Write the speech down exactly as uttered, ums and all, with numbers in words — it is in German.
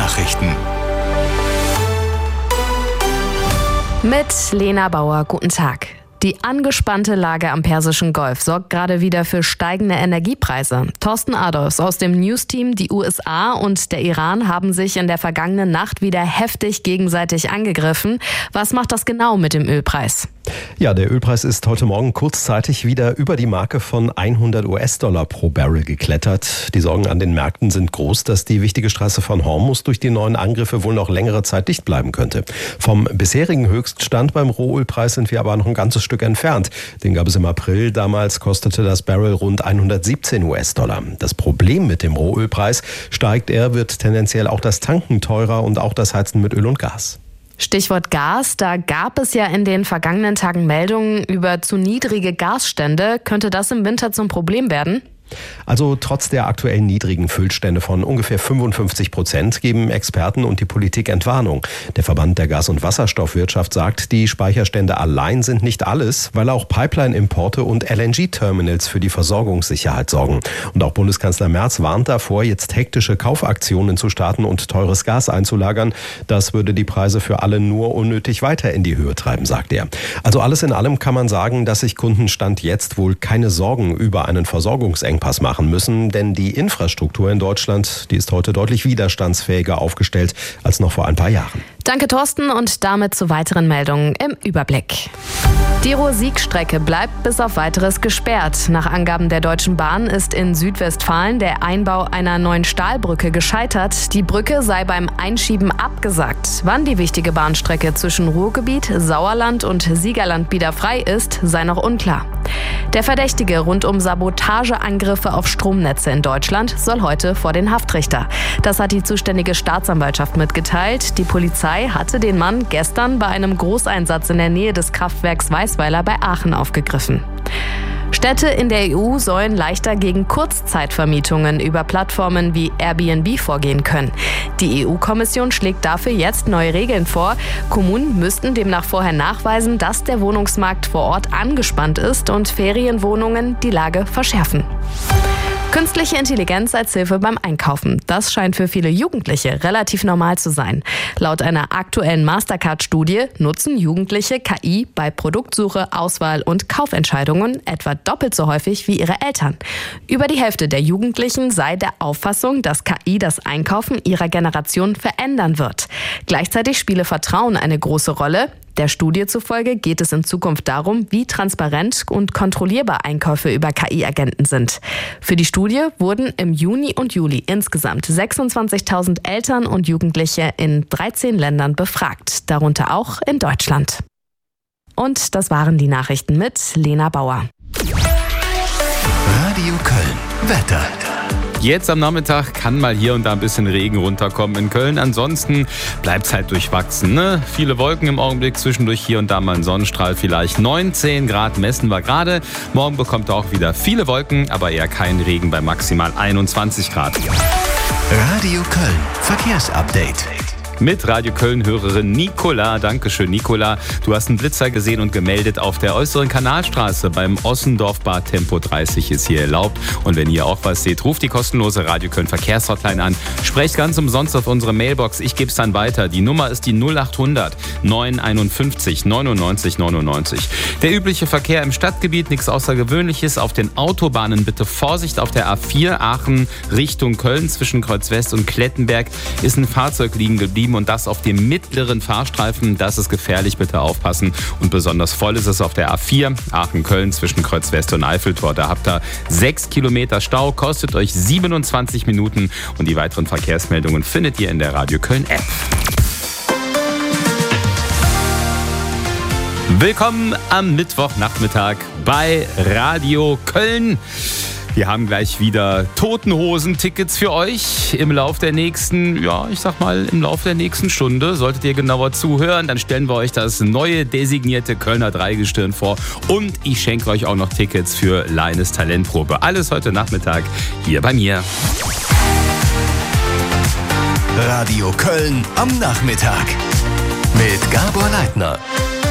Nachrichten. Mit Lena Bauer, guten Tag. Die angespannte Lage am Persischen Golf sorgt gerade wieder für steigende Energiepreise. Thorsten Adolfs aus dem News-Team, die U S A und der Iran haben sich in der vergangenen Nacht wieder heftig gegenseitig angegriffen. Was macht das genau mit dem Ölpreis? Ja, der Ölpreis ist heute Morgen kurzzeitig wieder über die Marke von hundert US-Dollar pro Barrel geklettert. Die Sorgen an den Märkten sind groß, dass die wichtige Straße von Hormuz durch die neuen Angriffe wohl noch längere Zeit dicht bleiben könnte. Vom bisherigen Höchststand beim Rohölpreis sind wir aber noch ein ganzes Stück entfernt. Den gab es im April. Damals kostete das Barrel rund hundertsiebzehn US-Dollar. Das Problem mit dem Rohölpreis: steigt er, wird tendenziell auch das Tanken teurer und auch das Heizen mit Öl und Gas. Stichwort Gas, da gab es ja in den vergangenen Tagen Meldungen über zu niedrige Gasstände. Könnte das im Winter zum Problem werden? Also trotz der aktuell niedrigen Füllstände von ungefähr fünfundfünfzig Prozent geben Experten und die Politik Entwarnung. Der Verband der Gas- und Wasserstoffwirtschaft sagt, die Speicherstände allein sind nicht alles, weil auch Pipeline-Importe und L N G-Terminals für die Versorgungssicherheit sorgen. Und auch Bundeskanzler Merz warnt davor, jetzt hektische Kaufaktionen zu starten und teures Gas einzulagern. Das würde die Preise für alle nur unnötig weiter in die Höhe treiben, sagt er. Also alles in allem kann man sagen, dass sich Kunden Stand jetzt wohl keine Sorgen über einen Versorgungsengpass Pass machen müssen, denn die Infrastruktur in Deutschland, die ist heute deutlich widerstandsfähiger aufgestellt als noch vor ein paar Jahren. Danke, Thorsten, und damit zu weiteren Meldungen im Überblick. Die Ruhr-Sieg-Strecke bleibt bis auf Weiteres gesperrt. Nach Angaben der Deutschen Bahn ist in Südwestfalen der Einbau einer neuen Stahlbrücke gescheitert. Die Brücke sei beim Einschieben abgesagt. Wann die wichtige Bahnstrecke zwischen Ruhrgebiet, Sauerland und Siegerland wieder frei ist, sei noch unklar. Der Verdächtige rund um Sabotageangriffe auf Stromnetze in Deutschland soll heute vor den Haftrichter. Das hat die zuständige Staatsanwaltschaft mitgeteilt. Die Polizei hatte den Mann gestern bei einem Großeinsatz in der Nähe des Kraftwerks Weißweiler bei Aachen aufgegriffen. Städte in der E U sollen leichter gegen Kurzzeitvermietungen über Plattformen wie Airbnb vorgehen können. Die E U-Kommission schlägt dafür jetzt neue Regeln vor. Kommunen müssten demnach vorher nachweisen, dass der Wohnungsmarkt vor Ort angespannt ist und Ferienwohnungen die Lage verschärfen. Künstliche Intelligenz als Hilfe beim Einkaufen. Das scheint für viele Jugendliche relativ normal zu sein. Laut einer aktuellen Mastercard-Studie nutzen Jugendliche K I bei Produktsuche, Auswahl und Kaufentscheidungen etwa doppelt so häufig wie ihre Eltern. Über die Hälfte der Jugendlichen sei der Auffassung, dass K I das Einkaufen ihrer Generation verändern wird. Gleichzeitig spiele Vertrauen eine große Rolle. Der Studie zufolge geht es in Zukunft darum, wie transparent und kontrollierbar Einkäufe über K I-Agenten sind. Für die Studie wurden im Juni und Juli insgesamt sechsundzwanzigtausend Eltern und Jugendliche in dreizehn Ländern befragt, darunter auch in Deutschland. Und das waren die Nachrichten mit Lena Bauer. Radio Köln. Wetter. Jetzt am Nachmittag kann mal hier und da ein bisschen Regen runterkommen in Köln. Ansonsten bleibt es halt durchwachsen, ne? Viele Wolken im Augenblick, zwischendurch hier und da mal ein Sonnenstrahl vielleicht. neunzehn Grad messen wir gerade. Morgen bekommt ihr auch wieder viele Wolken, aber eher kein Regen bei maximal einundzwanzig Grad. Radio Köln. Verkehrsupdate. Mit Radio Köln-Hörerin Nicola. Dankeschön, Nicola. Du hast einen Blitzer gesehen und gemeldet auf der äußeren Kanalstraße. Beim Ossendorf-Bad Tempo dreißig ist hier erlaubt. Und wenn ihr auch was seht, ruft die kostenlose Radio Köln Verkehrshotline an. Sprecht ganz umsonst auf unsere Mailbox. Ich gebe es dann weiter. Die Nummer ist die null achthundert neunhunderteinundfünfzig neunundneunzig neunundneunzig. Der übliche Verkehr im Stadtgebiet, nichts Außergewöhnliches. Auf den Autobahnen bitte Vorsicht. Auf der A vier Aachen Richtung Köln zwischen Kreuz West und Klettenberg ist ein Fahrzeug liegen geblieben. Und das auf dem mittleren Fahrstreifen. Das ist gefährlich, bitte aufpassen. Und besonders voll ist es auf der A vier Aachen-Köln zwischen Kreuz West und Eiffeltor. Da habt ihr sechs Kilometer Stau, kostet euch siebenundzwanzig Minuten. Und die weiteren Verkehrsmeldungen findet ihr in der Radio Köln App. Willkommen am Mittwochnachmittag bei Radio Köln. Wir haben gleich wieder Toten-Hosen-Tickets für euch im Lauf der nächsten, ja, ich sag mal, im Lauf der nächsten Stunde. Solltet ihr genauer zuhören, dann stellen wir euch das neue designierte Kölner Dreigestirn vor. Und ich schenke euch auch noch Tickets für Leines Talentprobe. Alles heute Nachmittag hier bei mir. Radio Köln am Nachmittag mit Gabor Leitner.